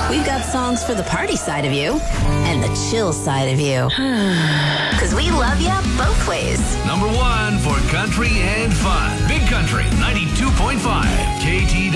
We've got songs for the party side of you and the chill side of you. Because we love you both ways. Number 1 for country and fun. Big Country 92.5 KTWA.